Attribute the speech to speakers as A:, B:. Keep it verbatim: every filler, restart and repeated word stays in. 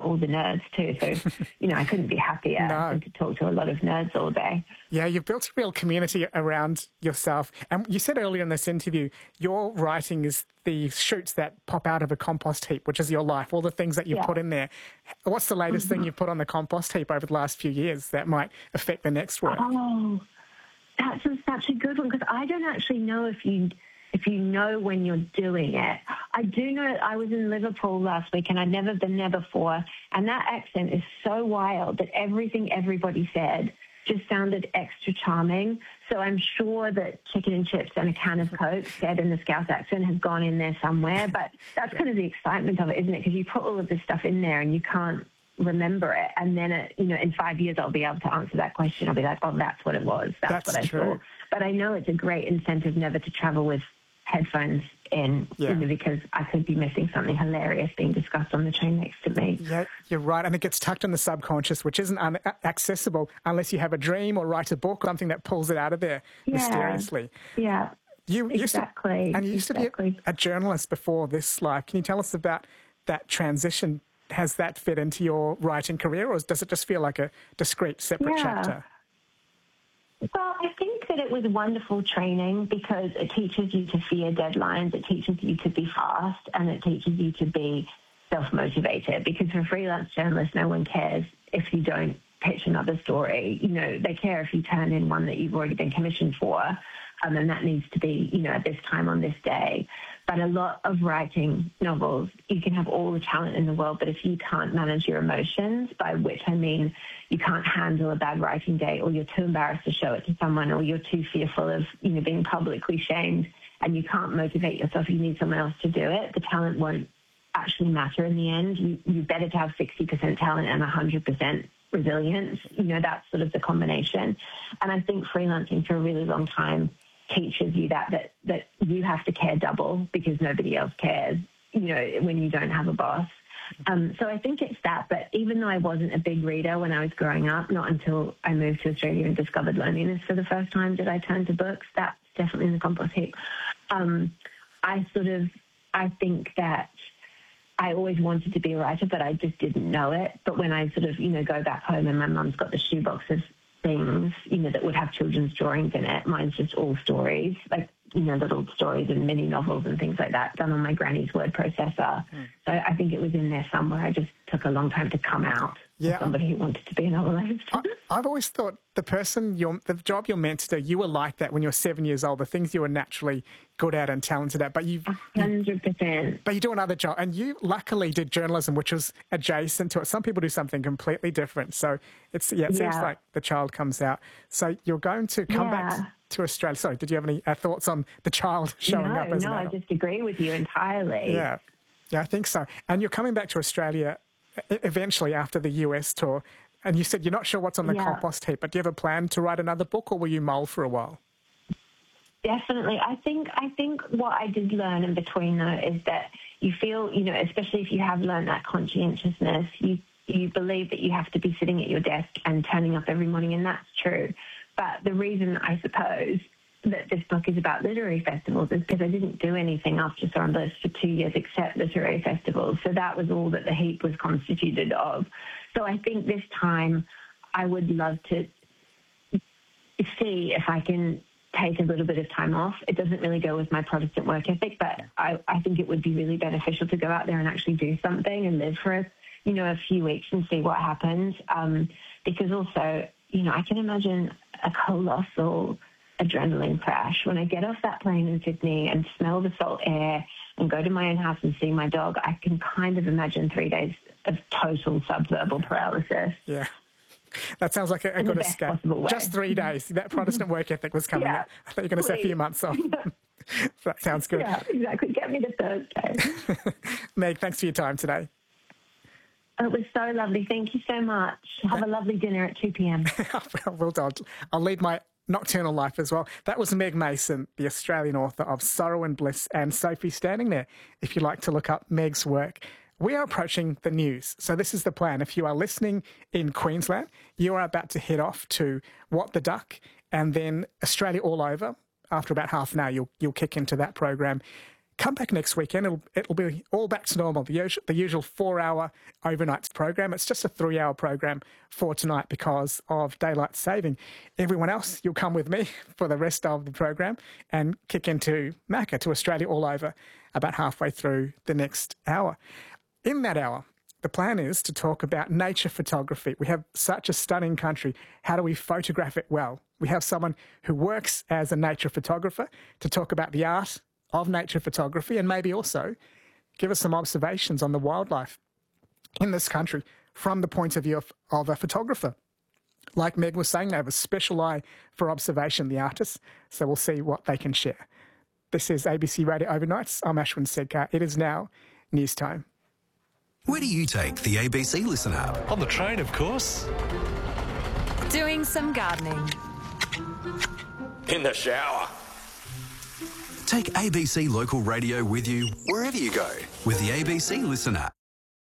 A: all the nerds too. So, you know, I couldn't be happier
B: No.
A: than to talk to a lot of nerds all day.
B: Yeah, you've built a real community around yourself. And you said earlier in this interview, your writing is the shoots that pop out of a compost heap, which is your life, all the things that you've
A: Yeah.
B: put in there. What's the latest thing you've put on the compost heap over the last few years that might affect the next work?
A: Oh, that's a, such a good one, because I don't actually know if you if you know when you're doing it. I do know I was in Liverpool last week and I'd never been there before, and that accent is so wild that everything everybody said just sounded extra charming. So I'm sure that chicken and chips and a can of Coke said in the Scouse accent has gone in there somewhere. But that's kind of the excitement of it, isn't it? Because you put all of this stuff in there and you can't remember it. And then, it, you know, in five years, I'll be able to answer that question. I'll be like, oh, that's what it was. That's,
B: That's
A: what I
B: true.
A: saw. But I know it's a great incentive never to travel with headphones in,
B: Yeah.
A: you know, because I could be missing something hilarious being discussed on the train next to me.
B: Yeah, you're right. And it gets tucked in the subconscious, which isn't un- accessible unless you have a dream or write a book, or something that pulls it out of there
A: Yeah.
B: mysteriously.
A: Yeah.
B: You used
A: Exactly.
B: to, and you used
A: exactly.
B: to be a, a journalist before this life. Can you tell us about that transition? Has that fit into your writing career, or does it just feel like a discrete, separate
A: Yeah.
B: chapter?
A: Well, I think that it was wonderful training because it teaches you to fear deadlines, it teaches you to be fast, and it teaches you to be self-motivated, because for freelance journalists, no one cares if you don't pitch another story. You know, they care if you turn in one that you've already been commissioned for, um, and that needs to be, you know, at this time on this day. But a lot of writing novels, you can have all the talent in the world, but if you can't manage your emotions, by which I mean you can't handle a bad writing day, or you're too embarrassed to show it to someone, or you're too fearful of, you know, being publicly shamed, and you can't motivate yourself, you need someone else to do it, the talent won't actually matter in the end. You, you better to have sixty percent talent and one hundred percent resilience. You know, that's sort of the combination. And I think freelancing for a really long time teaches you that, that, that you have to care double because nobody else cares, you know, when you don't have a boss. Um, so I think it's that. But even though I wasn't a big reader when I was growing up, not until I moved to Australia and discovered loneliness for the first time did I turn to books. That's definitely in the compost heap. Um, I sort of, I think that I always wanted to be a writer, but I just didn't know it. But when I sort of, you know, go back home and my mum's got the shoebox of things, you know, that would have children's drawings in it, mine's just all stories, like, you know, little stories and mini novels and things like that done on my granny's word processor. Mm. So I think it was in there somewhere. I just took a long time to come out. Yeah. Somebody who wanted to be a novelist.
B: I, I've always thought the person, you're, the job you're meant to do, you were like that when you were seven years old, the things you were naturally good at and talented at, but you've...
A: one hundred percent.
B: But you do another job, and you luckily did journalism, which was adjacent to it. Some people do something completely different. So it's yeah, it
A: yeah.
B: seems like the child comes out. So you're going to come
A: yeah.
B: back to Australia. Sorry, did you have any uh, thoughts on the child showing
A: no,
B: up as
A: No,
B: an
A: I
B: adult?
A: just agree with you entirely.
B: Yeah, yeah, I think so. And you're coming back to Australia eventually after the U S tour, and you said you're not sure what's on the
A: yeah.
B: compost heap, but do you have a plan to write another book, or will you mull for a while?
A: Definitely. I think I think what I did learn in between, though, is that you feel, you know, especially if you have learned that conscientiousness, you, you believe that you have to be sitting at your desk and turning up every morning, and that's true. But the reason, I suppose, that this book is about literary festivals is because I didn't do anything after Soren Bliss for two years except literary festivals. So that was all that the heap was constituted of. So I think this time I would love to see if I can take a little bit of time off. It doesn't really go with my Protestant work ethic, but I, I think it would be really beneficial to go out there and actually do something and live for, a, you know, a few weeks and see what happens. Um, because also, you know, I can imagine a colossal adrenaline crash when I get off that plane in Sydney and smell the salt air and go to my own house and see my dog. I can kind of imagine three days of total subverbal paralysis.
B: Yeah. That sounds like a, a good escape. Just three days. That Protestant work ethic was coming
A: yeah,
B: out. I thought you were going to say a few months off. That sounds good.
A: Yeah, exactly. Get me to Thursday.
B: Meg, thanks for your time today.
A: It was so lovely. Thank you so much. Have a lovely dinner at two p.m.
B: Well done. I'll lead my nocturnal life as well. That was Meg Mason, the Australian author of Sorrow and Bliss, and Sophie Standing There, if you'd like to look up Meg's work. We are approaching the news, so this is the plan. If you are listening in Queensland, you are about to head off to What the Duck, and then Australia all over. After about half an hour, you'll, you'll kick into that program. come back next weekend. It'll, it'll be all back to normal, the usual, the usual four-hour overnights program. It's just a three-hour program for tonight because of daylight saving. Everyone else, you'll come with me for the rest of the program and kick into Macca, to Australia all over, about halfway through the next hour. In that hour, the plan is to talk about nature photography. We have such a stunning country. How do we photograph it well? We have someone who works as a nature photographer to talk about the art of nature photography and maybe also give us some observations on the wildlife in this country from the point of view of, of a photographer. Like Meg was saying, they have a special eye for observation, the artists, so we'll see what they can share. This is A B C Radio Overnights. I'm Ashwin Sedkar. It is now news time.
C: Where do you take the A B C Listen app?
D: On the train, of course.
E: Doing some gardening.
D: In the shower.
C: Take A B C Local Radio with you wherever you go with the A B C Listen app.